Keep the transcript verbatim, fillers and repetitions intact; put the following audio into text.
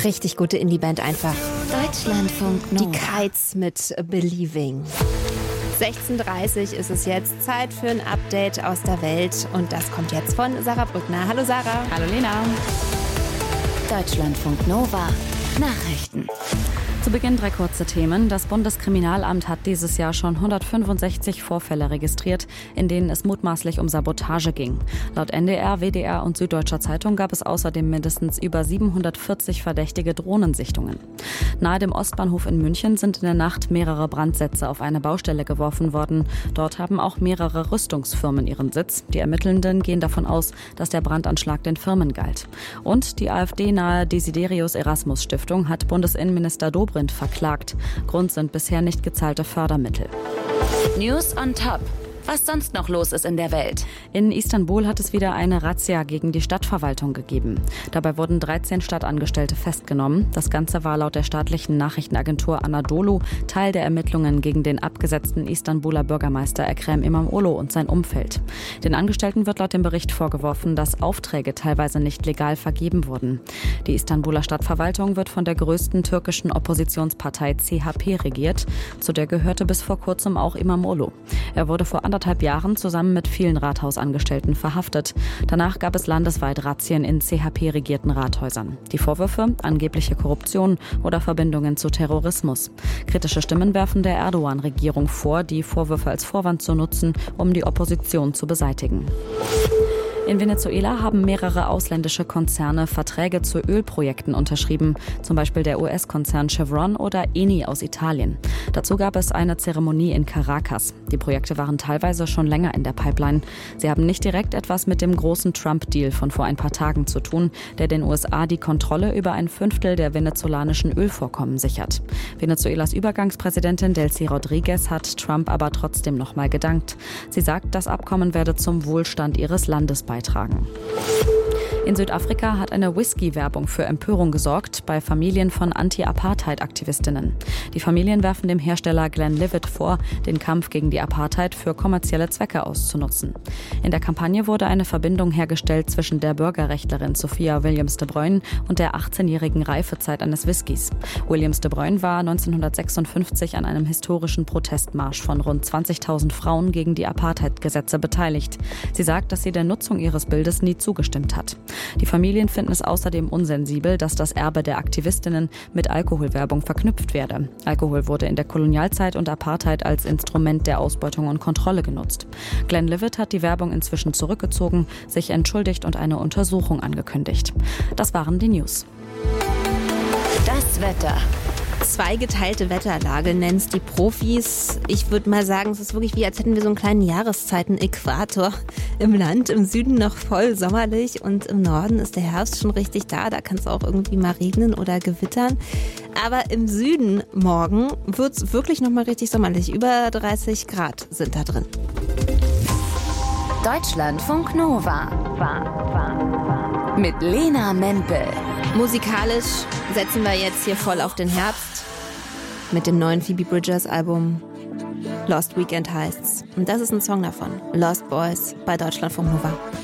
Richtig gute Indie-Band einfach. Deutschlandfunk Nova. Die Kites mit Believing. sechzehn Uhr dreißig ist es jetzt. Zeit für ein Update aus der Welt. Und das kommt jetzt von Sarah Brückner. Hallo Sarah. Hallo Lena. Deutschlandfunk Nova. Nachrichten. Zu Beginn drei kurze Themen. Das Bundeskriminalamt hat dieses Jahr schon hundertfünfundsechzig Vorfälle registriert, in denen es mutmaßlich um Sabotage ging. Laut N D R, W D R und Süddeutscher Zeitung gab es außerdem mindestens über siebenhundertvierzig verdächtige Drohnensichtungen. Nahe dem Ostbahnhof in München sind in der Nacht mehrere Brandsätze auf eine Baustelle geworfen worden. Dort haben auch mehrere Rüstungsfirmen ihren Sitz. Die Ermittelnden gehen davon aus, dass der Brandanschlag den Firmen galt. Und die AfD-nahe Desiderius Erasmus Stiftung hat Bundesinnenminister Dobrindt verklagt. Grund sind bisher nicht gezahlte Fördermittel. News on Top. Was sonst noch los ist in der Welt. In Istanbul hat es wieder eine Razzia gegen die Stadtverwaltung gegeben. Dabei wurden dreizehn Stadtangestellte festgenommen. Das Ganze war laut der staatlichen Nachrichtenagentur Anadolu Teil der Ermittlungen gegen den abgesetzten Istanbuler Bürgermeister Ekrem İmamoğlu und sein Umfeld. Den Angestellten wird laut dem Bericht vorgeworfen, dass Aufträge teilweise nicht legal vergeben wurden. Die Istanbuler Stadtverwaltung wird von der größten türkischen Oppositionspartei C H P regiert. Zu der gehörte bis vor kurzem auch İmamoğlu. Er wurde vor anderthalb Jahren zusammen mit vielen Rathausangestellten verhaftet. Danach gab es landesweit Razzien in C H P-regierten Rathäusern. Die Vorwürfe? Angebliche Korruption oder Verbindungen zu Terrorismus. Kritische Stimmen werfen der Erdogan-Regierung vor, die Vorwürfe als Vorwand zu nutzen, um die Opposition zu beseitigen. In Venezuela haben mehrere ausländische Konzerne Verträge zu Ölprojekten unterschrieben, zum Beispiel der U S-Konzern Chevron oder Eni aus Italien. Dazu gab es eine Zeremonie in Caracas. Die Projekte waren teilweise schon länger in der Pipeline. Sie haben nicht direkt etwas mit dem großen Trump-Deal von vor ein paar Tagen zu tun, der den U S A die Kontrolle über ein Fünftel der venezolanischen Ölvorkommen sichert. Venezuelas Übergangspräsidentin Delcy Rodriguez hat Trump aber trotzdem nochmal gedankt. Sie sagt, das Abkommen werde zum Wohlstand ihres Landes beitragen. beitragen. In Südafrika hat eine Whisky-Werbung für Empörung gesorgt bei Familien von Anti-Apartheid-Aktivistinnen. Die Familien werfen dem Hersteller Glenlivet vor, den Kampf gegen die Apartheid für kommerzielle Zwecke auszunutzen. In der Kampagne wurde eine Verbindung hergestellt zwischen der Bürgerrechtlerin Sophia Williams-de Bruyn und der achtzehnjährigen Reifezeit eines Whiskys. Williams-de Bruyn war neunzehnhundertsechsundfünfzig an einem historischen Protestmarsch von rund zwanzigtausend Frauen gegen die Apartheid-Gesetze beteiligt. Sie sagt, dass sie der Nutzung ihres Bildes nie zugestimmt hat. Die Familien finden es außerdem unsensibel, dass das Erbe der Aktivistinnen mit Alkoholwerbung verknüpft werde. Alkohol wurde in der Kolonialzeit und Apartheid als Instrument der Ausbeutung und Kontrolle genutzt. Glenlivet hat die Werbung inzwischen zurückgezogen, sich entschuldigt und eine Untersuchung angekündigt. Das waren die News. Das Wetter. Zweigeteilte Wetterlage nennen es die Profis. Ich würde mal sagen, es ist wirklich wie, als hätten wir so einen kleinen Jahreszeiten-Äquator im Land. Im Süden noch voll sommerlich und im Norden ist der Herbst schon richtig da. Da kann es auch irgendwie mal regnen oder gewittern. Aber im Süden morgen wird es wirklich noch mal richtig sommerlich. Über dreißig Grad sind da drin. Deutschlandfunk Nova. War, war, war. Mit Lena Mempel. Musikalisch setzen wir jetzt hier voll auf den Herbst mit dem neuen Phoebe Bridgers Album Lost Weekend heißt's. Und das ist ein Song davon. Lost Boys bei Deutschlandfunk Nova.